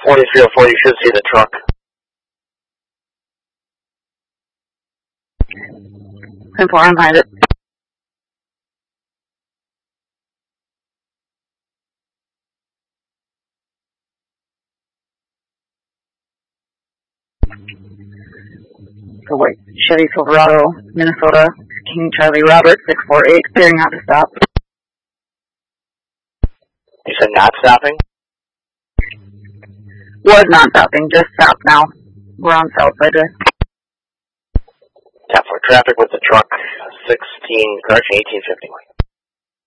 4304, you should see the truck. 10-4, I'm behind it. So white Chevy Silverado, Minnesota, King Charlie Robert, 648, clearing out to stop. You said not stopping? Was not stopping, just stopped now. We're on Southside Drive. 10-4 traffic with the truck, 1850.